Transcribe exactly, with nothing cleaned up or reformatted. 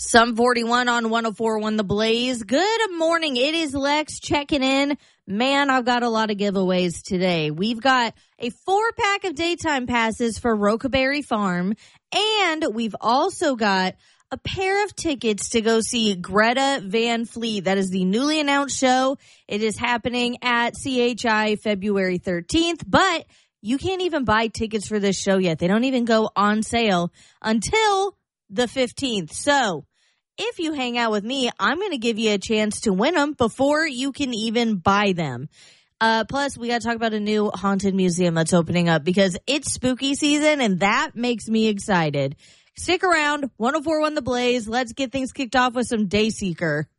Some forty-one on one oh four point one The Blaze. Good morning. It is Lex checking in. Man, I've got a lot of giveaways today. We've got a four-pack of daytime passes for Rocaberry Farm, and we've also got a pair of tickets to go see Greta Van Fleet. That is the newly announced show. It is happening at C H I February thirteenth, but you can't even buy tickets for this show yet. They don't even go on sale until the fifteenth. So if you hang out with me, I'm going to give you a chance to win them before you can even buy them. Uh, plus, we got to talk about a new haunted museum that's opening up because it's spooky season, and that makes me excited. Stick around. one oh four point one The Blaze. Let's get things kicked off with some Dayseeker.